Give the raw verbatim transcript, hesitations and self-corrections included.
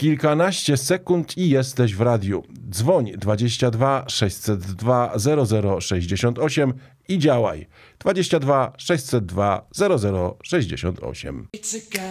Kilkanaście sekund i jesteś w radiu. Dzwoń dwadzieścia dwa sześćset dwa zero zero sześćdziesiąt osiem i działaj. dwadzieścia dwa sześćset dwa zero zero sześćdziesiąt osiem.